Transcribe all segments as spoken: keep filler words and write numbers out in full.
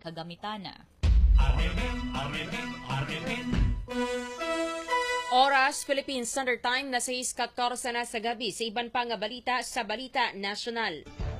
kagamitan. Oras, Philippine Standard Time, na sais katorsa na sa gabi sa iban pa nga balita sa Balita Nasional.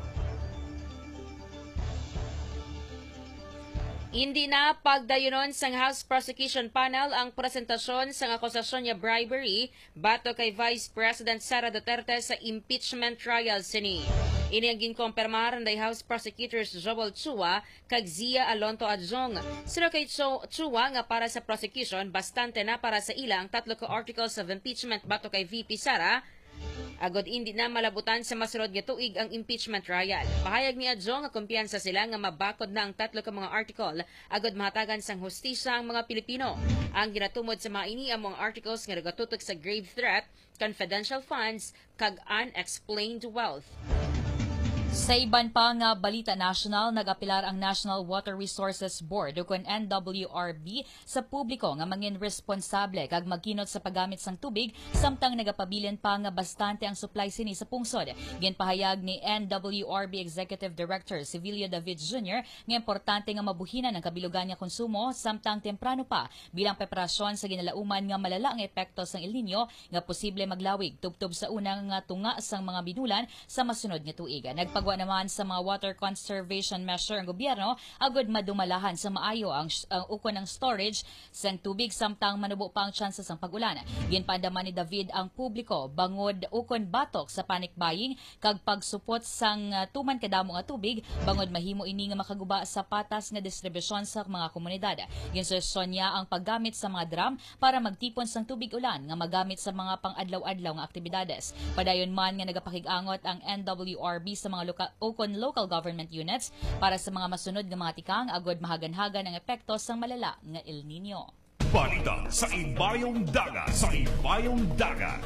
Hindi na pagdayunon sang House Prosecution Panel ang presentasyon sang akusasyon niya bribery bato kay Vice President Sara Duterte sa impeachment trial sini. Ini ang ginkompirmar ng House Prosecutors Joel Chua kag Zia Alonto Adjong. Sino kay Chua nga para sa prosecution, bastante na para sa ilang tatlo ka articles of impeachment bato kay V P Sara. Agod hindi na malabutan sa masunod nga tuig ang impeachment trial. Pahayag ni Adjong nga kumpiyansa sila nga mabakod na ang tatlo ka mga article agod mahatagan sang hustisya ang mga Pilipino. Ang ginatumod sa mga ini ang mga articles nga nagatutok sa grave threat, confidential funds kag unexplained wealth. Sa iban pa nga balita national, nag-apilar ang National Water Resources Board o kun N W R B sa publiko nga mangin responsable kag magkinot sa paggamit sang tubig samtang nagapabilin pa nga bastante ang supply sini sa pungsod. Ginpahayag ni N W R B Executive Director Civilio David Junior nga importante nga mabuhinan ang kabilugan nga konsumo samtang temprano pa bilang preparasyon sa ginalauman nga malala ang epekto sang El Nino nga posible maglawig tubtob sa unang nga tunga sang mga binulan sa masunod nga tuig. Nagpag Wa naman sa mga water conservation measure ang gobyerno agud madumalahan sa maayo ang, ang ukon ng storage sang tubig samtang manubo pa ang tsansa sang pag-ulan. Ginpandaman ni David ang publiko bangod ukon batok sa panic buying kag pagsupot sang uh, tuman kadamo nga tubig bangod mahimo ini nga makaguba sa patas nga distribusyon sa mga komunidad. Ginsusyon niya ang paggamit sa mga drum para magtipon sang tubig ulan nga magamit sa mga pang-adlaw-adlaw nga aktibidades. Padayon man nga nagapakig-angot ang N W R B sa mga local ukon local government units para sa mga masunod nga mga tikang agod mahaganhagan ang epekto sang malala nga El Nino. Balita sa Ibayong Dagat, sa Ibayong Dagat.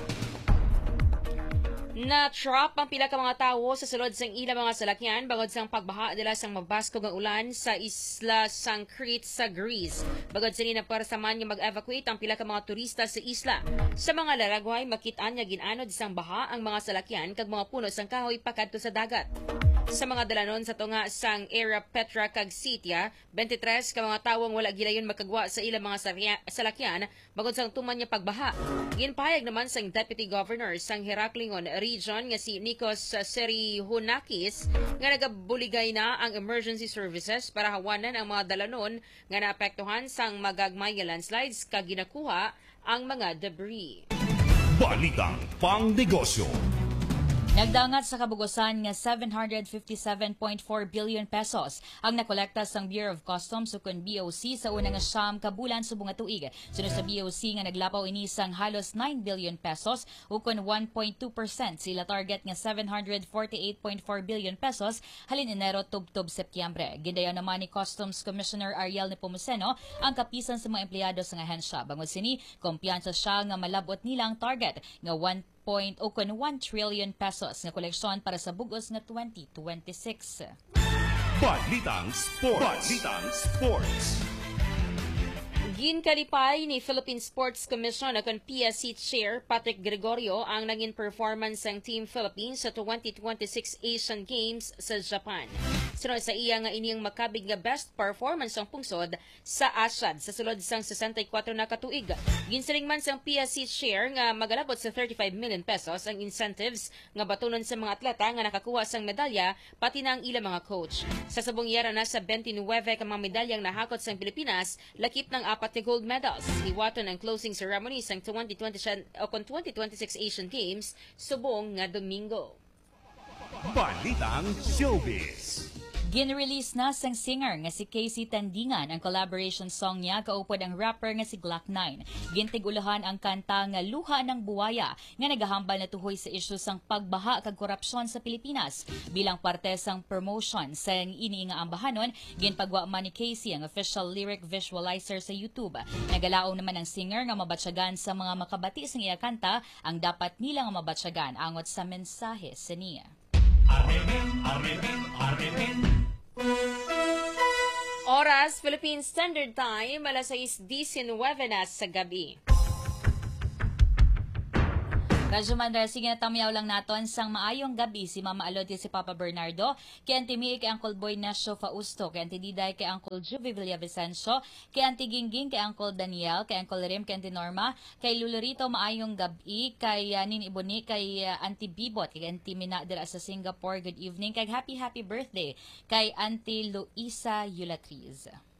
Na-trap ang pila ka mga tawo sa sulod sang ilang mga salakyan bangod sang pagbaha nila sang mabaskog ang ulan sa isla sang Crete sa Greece. Bangod sini na para sa man nga mag-evacuate ang pila ka mga turista sa isla. Sa mga laragway, makit-an nga ginanod sang baha ang mga salakyan kag mga puno sang kahoy pakadto sa dagat. Sa mga dalanon sa tunga sang Era Petra kag Sitia, twenty-three ka mga tawong wala gilayon makagwa sa ilang mga salakyan bangod sang tuman nga pagbaha. Ginpahayag naman sang Deputy Governor sang Heraclion Region nga si Nikos Serihunakis nga nagabuligay na ang emergency services para hawanan ang mga dalanon nga naapektuhan sang magagmay nga landslides kag ginakuha ang mga debris. Balitang Pangnegosyo. Nagdangat sa kabugosan nga seven hundred fifty-seven point four billion pesos ang nakolekta sang Bureau of Customs ukon B O C sa unang nga siyam ka bulan subong nga tuig. Sunod sa B O C nga naglapaw ini sang halos nine billion pesos ukon one point two percent sila target nga seven hundred forty-eight point four billion pesos halin Enero tubtob Setyembre. Gidayon naman ni Customs Commissioner Ariel Nepomuceno ang kapisan sa mga empleyado sa ahensya. Bangod sini, kumpiyansa siya nga malabot nila ang target nga one point one trillion pesos nga koleksyon para sa bugos nga twenty twenty-six. Balitang Sports. Balitang Sports. Ginkalipay ni Philippine Sports Commission akon P S C Chair Patrick Gregorio ang naging performance ng Team Philippines sa twenty twenty-six Asian Games sa Japan. Sunod sa iya nga ining makabig nga best performance ang pungsod sa ASEAN sa sulod sang sixty-four na katuig. Ginsiling man sang P S C Chair nga magalabot sa thirty-five million pesos ang incentives nga batunon sa mga atleta nga nakakuha sang medalya pati na ang ilang mga coach. Sa subong yara na sa twenty-nine ka mga medalyang nahakot sang Pilipinas, lakip ng apat na gold medals. Hiwaton ang closing ceremony sang twenty twenty-six Asian Games subong nga Domingo. Balitang Showbiz. Gin-release na sang singer nga si Casey Tandingan ang collaboration song niya kaupod ang rapper nga si Glock nine. Gintig-ulahan ang kanta nga Luha ng Buwaya nga nagahambal na tuhoy sa isyu sang pagbaha kag korupsyon sa Pilipinas. Bilang parte sang promotion sang ini nga ambahanon, ginpagwa man ni Casey ang official lyric visualizer sa YouTube. Nagalaom naman ang singer nga mabatsyagan sa mga makabati sang iya kanta ang dapat nila nga mabatsyagan angot sa mensahe sa niya. Arremen, arremen, arremen. Oras, Philippine Standard Time, alas sais nineteen na sa gabi. Radyo Mandra, sige na tamiyaw lang naton sang maayong gabi si Mama Alod si Papa Bernardo, kay Auntie Mie, kay Uncle Boy Nasio Fausto, kay Auntie Diday, kay Uncle Juvie Villavicencio, kay Auntie Gingging, kay Uncle Daniel, kay Uncle Rim, kay Auntie Norma, kay Lulurito maayong gabi, kay uh, Nin Iboni, kay uh, Auntie Bibot, kay Auntie Mina dira sa Singapore, good evening, kay happy happy birthday, kay Auntie Luisa Yulatriz.